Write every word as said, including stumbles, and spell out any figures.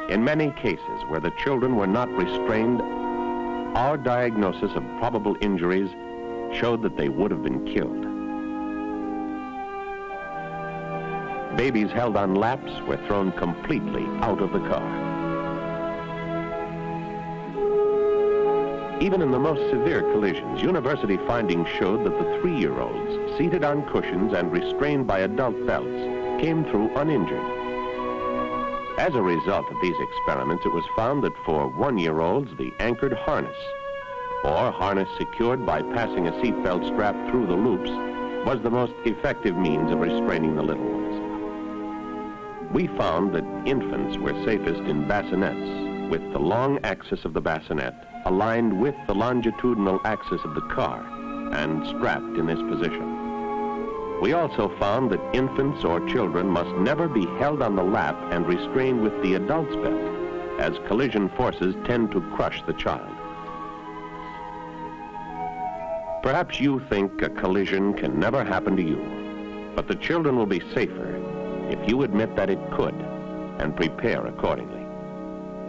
In many cases where the children were not restrained, our diagnosis of probable injuries showed that they would have been killed. Babies held on laps were thrown completely out of the car. Even in the most severe collisions, university findings showed that the three-year-olds seated on cushions and restrained by adult belts came through uninjured. As a result of these experiments, it was found that for one-year-olds, the anchored harness, or harness secured by passing a seatbelt strap through the loops, was the most effective means of restraining the little ones. We found that infants were safest in bassinets, with the long axis of the bassinet aligned with the longitudinal axis of the car and strapped in this position. We also found that infants or children must never be held on the lap and restrained with the adult's belt, as collision forces tend to crush the child. Perhaps you think a collision can never happen to you, but the children will be safer if you admit that it could and prepare accordingly.